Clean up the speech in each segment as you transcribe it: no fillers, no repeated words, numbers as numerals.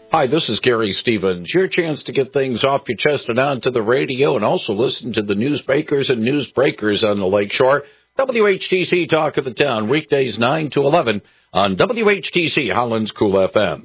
Hi, this is Gary Stevens. Your chance to get things off your chest and onto the radio, and also listen to the newsmakers and newsbreakers on the Lakeshore. WHTC Talk of the Town, weekdays 9 to 11 on WHTC Holland's Cool FM.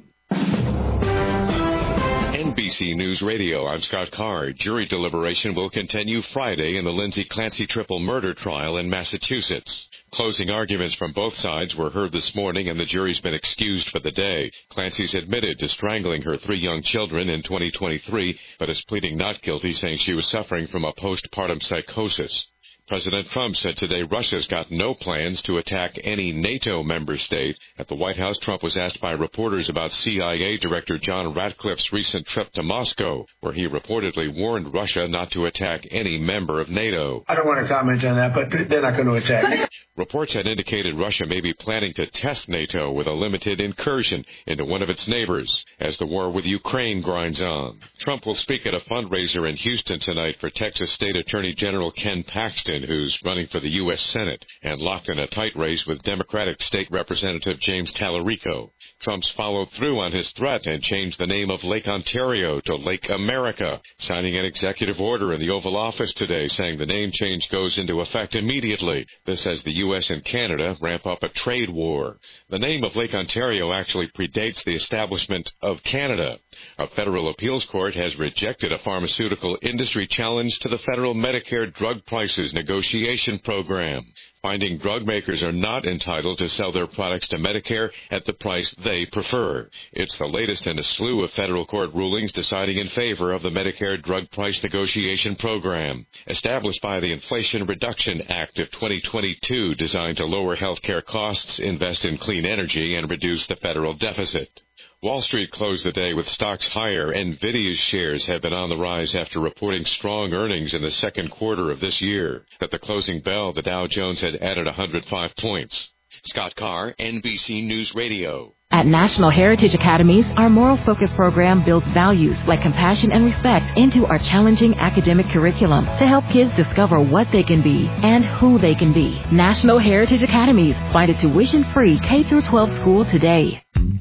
NBC News Radio, I'm Scott Carr. Jury deliberation will continue Friday in the Lindsay Clancy triple murder trial in Massachusetts. Closing arguments from both sides were heard this morning, and the jury's been excused for the day. Clancy's admitted to strangling her 3 young children in 2023, but is pleading not guilty, saying she was suffering from a postpartum psychosis. President Trump said today Russia's got no plans to attack any NATO member state. At the White House, Trump was asked by reporters about CIA Director John Ratcliffe's recent trip to Moscow, where he reportedly warned Russia not to attack any member of NATO. I don't want to comment on that, but they're not going to attack. Reports had indicated Russia may be planning to test NATO with a limited incursion into one of its neighbors as the war with Ukraine grinds on. Trump will speak at a fundraiser in Houston tonight for Texas State Attorney General Ken Paxton, who's running for the U.S. Senate and locked in a tight race with Democratic State Representative James Tallarico. Trump's followed through on his threat and changed the name of Lake Ontario to Lake America, signing an executive order in the Oval Office today saying the name change goes into effect immediately. This as the U.S. and Canada ramp up a trade war. The name of Lake Ontario actually predates the establishment of Canada. A federal appeals court has rejected a pharmaceutical industry challenge to the federal Medicare drug prices negotiation program, finding drug makers are not entitled to sell their products to Medicare at the price they prefer. It's the latest in a slew of federal court rulings deciding in favor of the Medicare drug price negotiation program, established by the Inflation Reduction Act of 2022, designed to lower health care costs, invest in clean energy, and reduce the federal deficit. Wall Street closed the day with stocks higher. NVIDIA's shares have been on the rise after reporting strong earnings in the second quarter of this year. At the closing bell, the Dow Jones had added 105 points. Scott Carr, NBC News Radio. At National Heritage Academies, our moral focus program builds values like compassion and respect into our challenging academic curriculum to help kids discover what they can be and who they can be. National Heritage Academies. Find a tuition-free K-12 school today.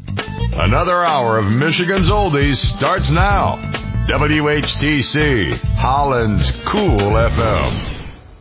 Another hour of Michigan's Oldies starts now. WHTC, Holland's Cool FM.